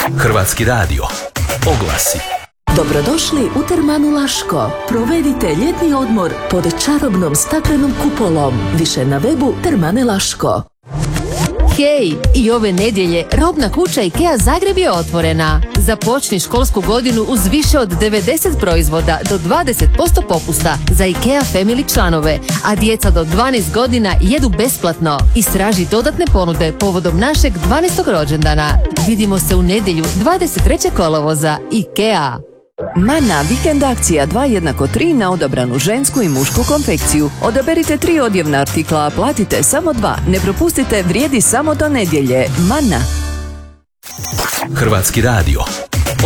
Hrvatski radio. Oglasi. Dobrodošli u Termanu Laško. Provedite ljetni odmor pod čarobnom staklenom kupolom. Više na webu Termane Laško. Hej, i ove nedjelje robna kuća IKEA Zagreb je otvorena. Započni školsku godinu uz više od 90 proizvoda do 20% popusta za IKEA Family članove, a djeca do 12 godina jedu besplatno. Istraži dodatne ponude povodom našeg 12. rođendana. Vidimo se u nedjelju 23. kolovoza. IKEA. Mana vikend akcija 2=3 na odabranu žensku i mušku konfekciju. Odaberite 3 odjevna artikla, a platite samo 2. Ne propustite, vrijedi samo do nedjelje. Mana. Hrvatski radio.